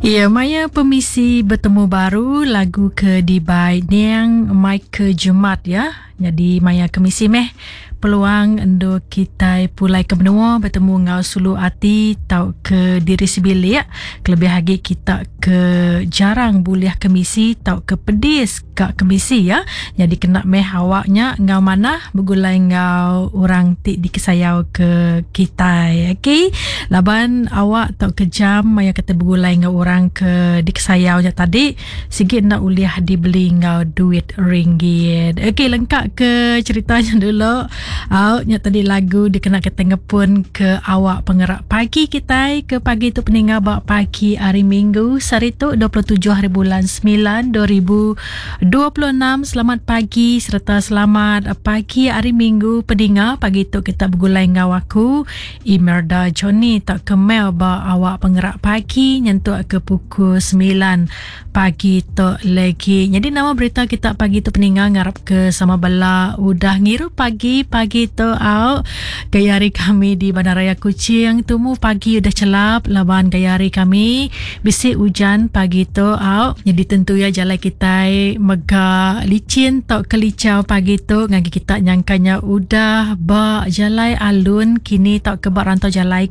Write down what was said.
Ya, Maya permisi bertemu baru lagu ke di by Niang Michael Jumat ya. Jadi Maya kemisi peluang endo kita pulai ke benua bertemu ngau sulu ati tau ke diri sebili ya. Kelebih lagi kita ke jarang buliah kemisi tau ke pedis kak kemisi ya. Jadi kena awaknya ngau mana begulai ngau orang ti di kesayau ke kita. Okey. Laban awak tau ke jam Maya kata begulai ngau orang ke di kesayau tadi sikit nak uliah dibeli ngau duit ringgit. Okey, lengkap ke ceritanya dulu. Nya tadi lagu dikena ketengah pun ke awak pengerak pagi kita ke pagi tu peninggal bak pagi hari Minggu hari tu 27 hari bulan 9 2026. Selamat pagi serta selamat pagi hari Minggu peninggal pagi tu kita bergulai ngau aku Imelda Johnny tak kemel bak awak pengerak pagi nyentuh ke pukul 9 pagi tu lagi. Jadi nama berita kita pagi tu peninggal ngarap ke sama bala udah ngiru pagi tu out gaya hari kami di Bandaraya Kuching tumu pagi udah celap laban gaya hari kami bisi hujan pagi tu out. Jadi tentu ya jalan kita mega licin tak kelicau pagi tu ngagi kita nyangkanya udah ba jalan alun kini tak ke bak rantau jalan